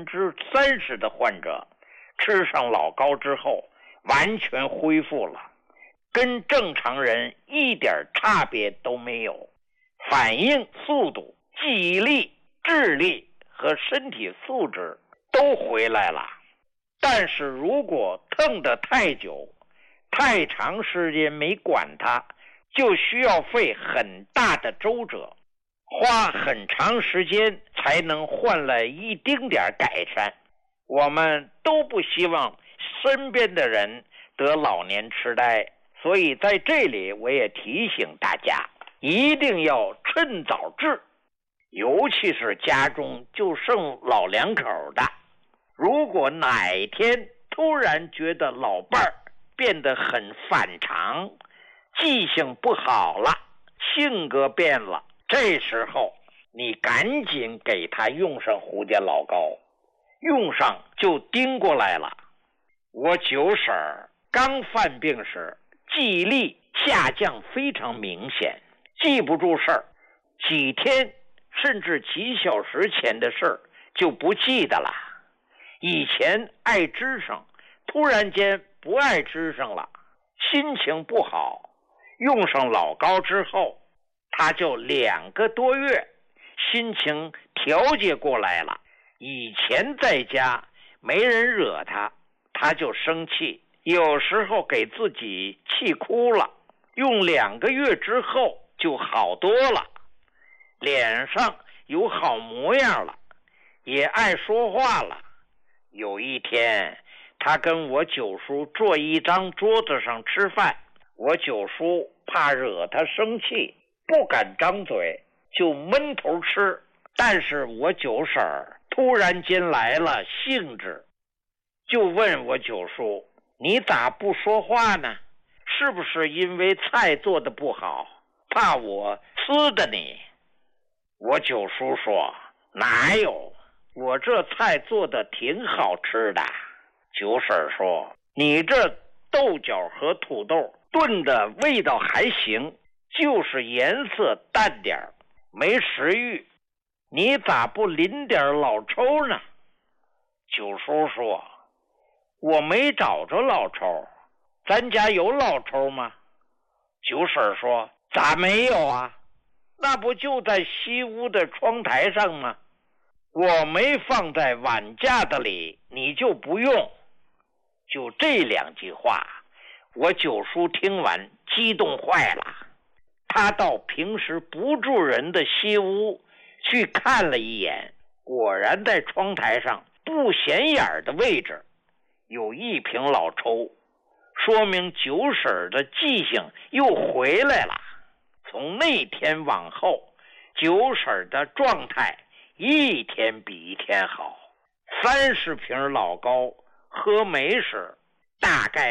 30%的患者吃上老高之后完全恢复了，跟正常人一点差别都没有，反应速度、记忆力、智力和身体素质都回来了。但是如果疼得太久，太长时间没管它，就需要费很大的周折，花很长时间才能换来一丁点改善。我们都不希望身边的人得老年痴呆，所以在这里我也提醒大家，一定要趁早治，尤其是家中就剩老两口的，如果哪一天突然觉得老伴儿变得很反常，记性不好了，性格变了，这时候你赶紧给他用上胡家老高，用上就盯过来了。我舅婶儿刚犯病时，记忆力下降非常明显，记不住事儿，几天甚至几小时前的事儿就不记得了。以前爱吱声，突然间不爱吱声了，心情不好，用上老高之后，他就2个多月心情调节过来了。以前在家没人惹他，他就生气，有时候给自己气哭了，用2个月之后就好多了，脸上有好模样了，也爱说话了。有一天他跟我九叔坐一张桌子上吃饭，我九叔怕惹他生气，不敢张嘴，就闷头吃。但是我九婶儿突然间来了兴致，就问我九叔，你咋不说话呢？是不是因为菜做得不好，怕我呲的你？我九叔说，哪有，我这菜做得挺好吃的。九婶说，你这豆角和土豆炖的味道还行，就是颜色淡点儿，没食欲，你咋不淋点老抽呢？九叔说，我没找着老抽，咱家有老抽吗？九婶说，咋没有啊？那不就在西屋的窗台上吗？我没放在碗架子里，你就不用。就这2句话，我九叔听完激动坏了。他到平时不住人的西屋去看了一眼，果然在窗台上不显眼的位置有一瓶老抽，说明九婶的记性又回来了。从那天往后，九婶的状态一天比一天好。30瓶老高喝没时，大概